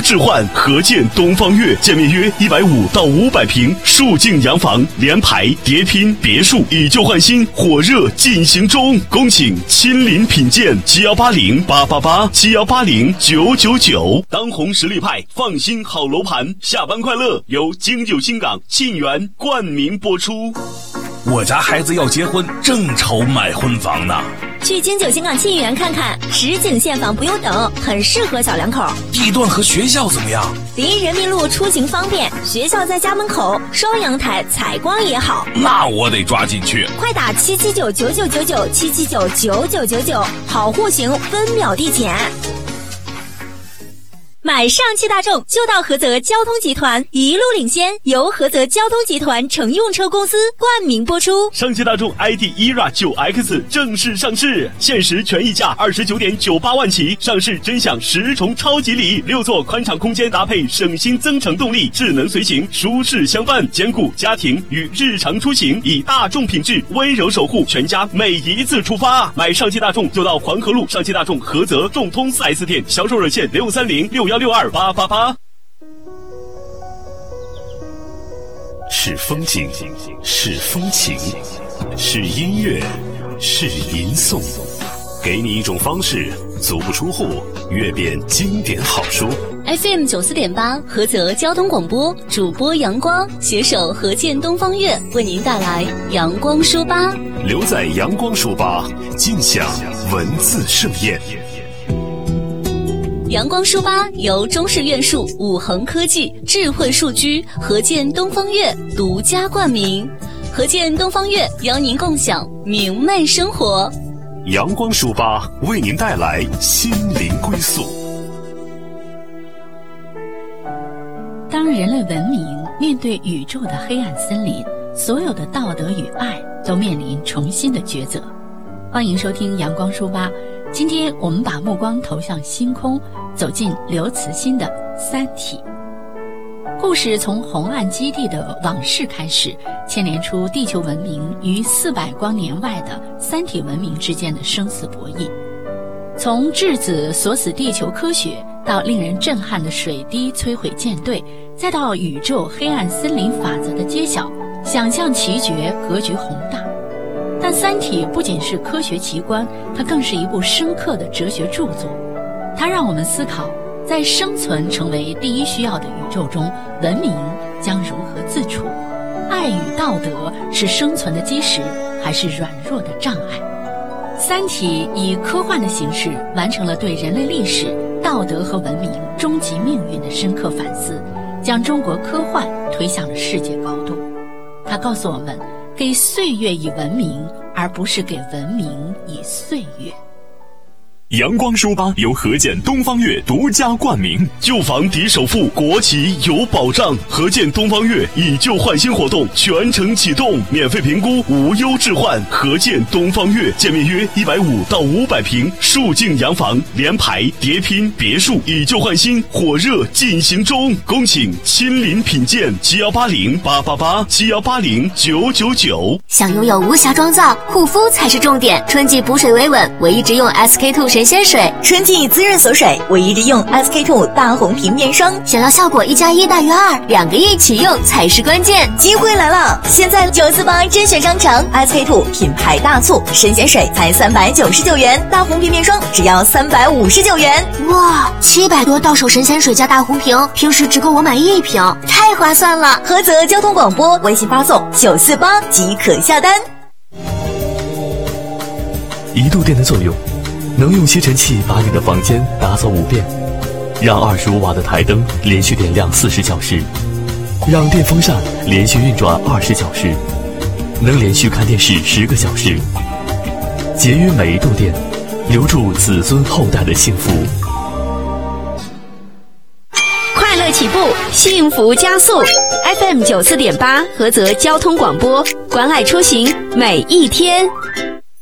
置换合建东方悦，建面约150到500平，数境洋房，联排叠拼别墅，以旧换新，火热进行中，恭请亲临品鉴，71808887180999。当红实力派，放心好楼盘，下班快乐由京九新港沁园冠名播出。 我家孩子要结婚，正愁买婚房呢。 去京九新港沁园看看，实景现房不用等，很适合小两口。 地段和学校怎么样？ 离人民路出行方便，学校在家门口，双阳台，采光也好。 那我得抓紧去。 快打7799999，7799999，好户型，分秒递减。买上汽大众就到菏泽交通集团，一路领先，由菏泽交通集团乘用车公司冠名播出。 上汽大众 ID ERA 9X 正式上市，限时权益价29.98万起，上市真享10重超级礼，6座宽敞空间搭配省心增程动力，智能随行，舒适相伴，兼顾家庭与日常出行，以大众品质温柔守护全家每一次出发。买上汽大众就到黄河路上汽大众菏泽众通 4S 店，销售热线63061628888。是风景，是风情，是音乐，是吟诵，给你一种方式，足不出户阅遍经典好书。 FM 94.8菏泽交通广播，主播阳光携手合建东方悦为您带来阳光书吧。 留在阳光书吧，尽享文字盛宴。 阳光书吧由中式院术、五恒科技、智慧数居、合建东方悦独家冠名。合建东方悦邀您共享明媚生活。 阳光书吧为您带来心灵归宿。 当人类文明面对宇宙的黑暗森林，所有的道德与爱都面临重新的抉择。欢迎收听阳光书吧，今天我们把目光投向星空，走进刘慈欣的《三体》。故事从红岸基地的往事开始，牵连出地球文明与400光年外的三体文明之间的生死博弈。从质子锁死地球科学，到令人震撼的水滴摧毁舰队，再到宇宙黑暗森林法则的揭晓，想象奇绝，格局宏大。但《三体》不仅是科学奇观，它更是一部深刻的哲学著作。它让我们思考，在生存成为第一需要的宇宙中，文明将如何自处？爱与道德是生存的基石，还是软弱的障碍？《三体》以科幻的形式完成了对人类历史、道德和文明终极命运的深刻反思，将中国科幻推向了世界高度。它告诉我们，给岁月以文明，而不是给文明以岁月。 阳光书吧由合建东方悦独家冠名，旧房抵首付，国企有保障。合建东方悦以旧换新活动全程启动，免费评估，无忧置换。合建东方悦，建面约150到500平，数境洋房，联排叠拼别墅，以旧换新，火热进行中，恭请亲临品鉴，718088871800999。 想拥有无瑕妆造，护肤才是重点。春季补水维稳，唯一直用 SK2 神仙水， 春季滋润锁水，唯一直用 SK2 大红瓶面霜。 想要效果1+1大于2，两个一起用才是关键。 机会来了！现在948甄选商场 SK2 品牌大促，神仙水才399元，大红瓶面霜只要359元。 哇，700多到手神仙水加大红瓶，平时只够我买1瓶，太划算了！ 菏泽交通广播微信发送948即可下单。 1度电的作用，能用吸尘器把你的房间打扫5遍，让25瓦的台灯连续点亮40小时，让电风扇连续运转20小时，能连续看电视10个小时。节约每1度电，留住子孙后代的幸福。 快乐起步，幸福加速。FM 94.8菏泽交通广播，关爱出行每一天。